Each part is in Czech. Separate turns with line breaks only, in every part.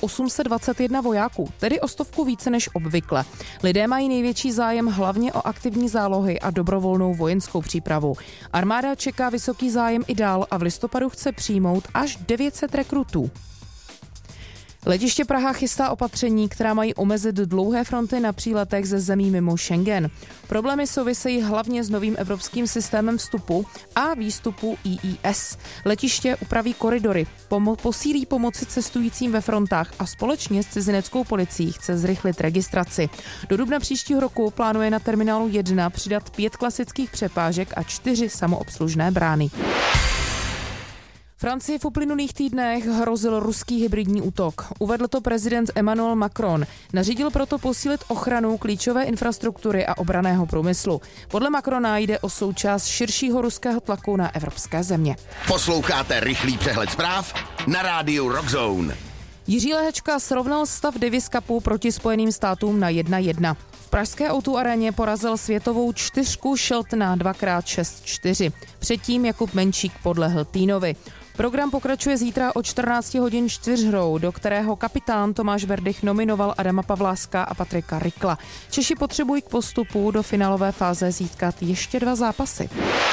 821 vojáků, tedy o 100 více než obvykle. Lidé mají největší zájem hlavně o aktivní zálohy a dobrovolnou vojenskou přípravu. Armáda čeká vysoký zájem i dál a v listopadu chce přijmout až 900 rekrutů. Letiště Praha chystá opatření, která mají omezit dlouhé fronty na příletech ze zemí mimo Schengen. Problémy souvisejí hlavně s novým evropským systémem vstupu a výstupu IIS. Letiště upraví koridory, posílí pomoci cestujícím ve frontách a společně s cizineckou policií chce zrychlit registraci. Do dubna příštího roku plánuje na terminálu 1 přidat 5 klasických přepážek a 4 samoobslužné brány. Francii v uplynulých týdnech hrozil ruský hybridní útok. Uvedl to prezident Emmanuel Macron. Nařídil proto posílit ochranu klíčové infrastruktury a obranného průmyslu. Podle Macrona jde o součást širšího ruského tlaku na evropské země.
Posloucháte rychlý přehled zpráv na rádiu Rockzone.
Jiří Lehečka srovnal stav Davis Cupu proti Spojeným státům na 1:1. V pražské O2 aréně porazil světovou čtyřku Sheltona 2x6-4. Předtím Jakub Menčík podlehl Týnovi. Program pokračuje zítra o 14 hodin čtyřhrou, do kterého kapitán Tomáš Berdych nominoval Adama Pavláska a Patrika Rykla. Češi potřebují k postupu do finálové fáze získat ještě 2 zápasy.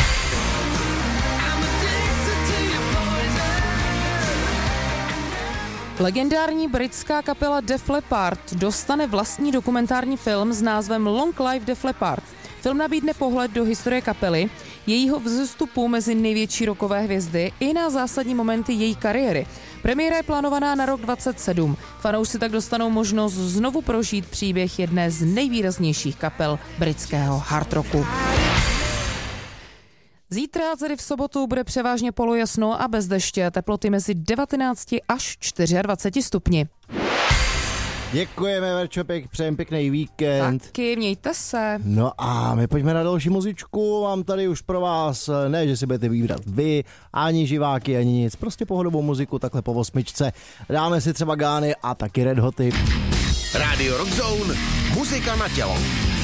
Legendární britská kapela Def Leppard dostane vlastní dokumentární film s názvem Long Live Def Leppard. Film nabídne pohled do historie kapely, jejího vzestupu mezi největší rockové hvězdy i na zásadní momenty její kariéry. Premiéra je plánovaná na rok 2027. Fanoušci tak dostanou možnost znovu prožít příběh jedné z nejvýraznějších kapel britského hard rocku. Zítra, tedy v sobotu, bude převážně polojasno a bez deště, teploty mezi 19 až 24 stupni.
Děkujeme, Verčo, přejem pěkný víkend.
Taky, mějte se.
No a my pojďme na další muzičku. Mám tady už pro vás, ne, že si budete vybrat vy, ani živáky, ani nic. Prostě pohodovou muziku takhle po 8. Dáme si třeba Gány a taky Red Hoty.
Radio Rockzone, muzika na tělo.